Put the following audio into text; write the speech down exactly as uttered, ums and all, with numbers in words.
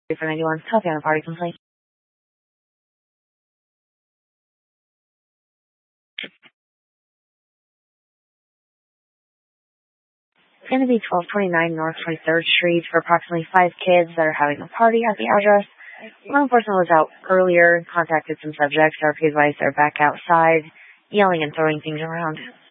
for ninety-one. Copy on a party complaint. It's going to be twelve twenty-nine North twenty-third Street for approximately five kids that are having a party at the address. One person was out earlier, contacted some subjects, are advised they're back outside, yelling and throwing things around.